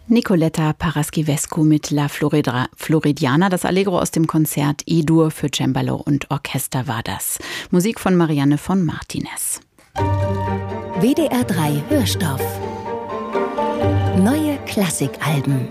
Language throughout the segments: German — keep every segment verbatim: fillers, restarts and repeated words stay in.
Nicoletta Paraschivescu mit La Florida, Floridiana, das Allegro aus dem Konzert E-Dur für Cembalo und Orchester war das. Musik von Marianne von Martinez. W D R drei Hörstoff. Neue Klassikalben.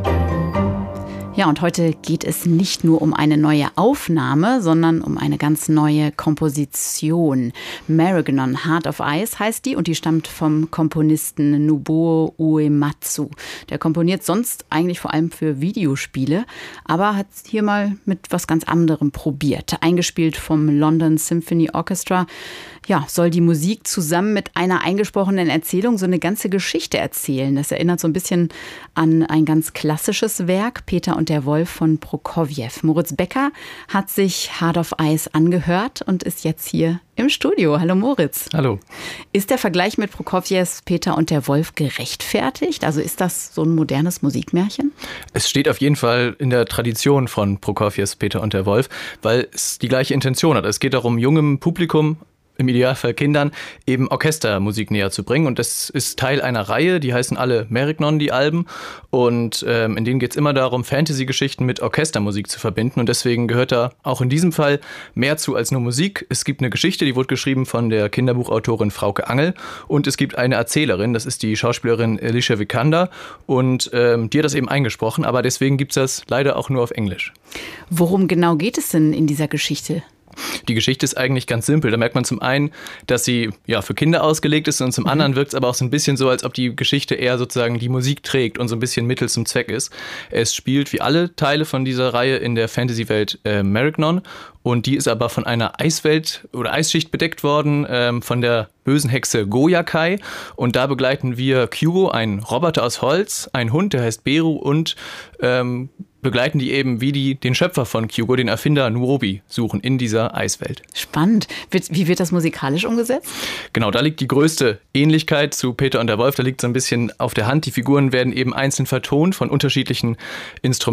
Ja, und heute geht es nicht nur um eine neue Aufnahme, sondern um eine ganz neue Komposition. Marignon, Heart of Ice heißt die und die stammt vom Komponisten Nobuo Uematsu. Der komponiert sonst eigentlich vor allem für Videospiele, aber hat hier mal mit was ganz anderem probiert. Eingespielt vom London Symphony Orchestra. Ja, soll die Musik zusammen mit einer eingesprochenen Erzählung so eine ganze Geschichte erzählen. Das erinnert so ein bisschen an ein ganz klassisches Werk, Peter und der Wolf von Prokofjew. Moritz Becker hat sich Heart of Ice angehört und ist jetzt hier im Studio. Hallo Moritz. Hallo. Ist der Vergleich mit Prokofjews Peter und der Wolf gerechtfertigt? Also ist das so ein modernes Musikmärchen? Es steht auf jeden Fall in der Tradition von Prokofjews Peter und der Wolf, weil es die gleiche Intention hat. Es geht darum, jungem Publikum, im Idealfall Kindern, eben Orchestermusik näher zu bringen. Und das ist Teil einer Reihe, die heißen alle Marignon, die Alben. Und ähm, in denen geht es immer darum, Fantasy-Geschichten mit Orchestermusik zu verbinden. Und deswegen gehört da auch in diesem Fall mehr zu als nur Musik. Es gibt eine Geschichte, die wurde geschrieben von der Kinderbuchautorin Frauke Angel. Und es gibt eine Erzählerin, das ist die Schauspielerin Alicia Vikander. Und ähm, die hat das eben eingesprochen. Aber deswegen gibt es das leider auch nur auf Englisch. Worum genau geht es denn in dieser Geschichte? Die Geschichte ist eigentlich ganz simpel. Da merkt man zum einen, dass sie ja für Kinder ausgelegt ist und zum mhm. anderen wirkt es aber auch so ein bisschen so, als ob die Geschichte eher sozusagen die Musik trägt und so ein bisschen Mittel zum Zweck ist. Es spielt wie alle Teile von dieser Reihe in der Fantasy-Welt äh, Marignon und die ist aber von einer Eiswelt oder Eisschicht bedeckt worden, ähm, von der bösen Hexe Goyakai, und da begleiten wir Kyugo, einen Roboter aus Holz, einen Hund, der heißt Beru, und ähm, begleiten die eben, wie die den Schöpfer von Kyugo, den Erfinder Nurobi, suchen in dieser Eiswelt. Spannend. Wie wird das musikalisch umgesetzt? Genau, da liegt die größte Ähnlichkeit zu Peter und der Wolf. Da liegt so ein bisschen auf der Hand. Die Figuren werden eben einzeln vertont von unterschiedlichen Instrumenten.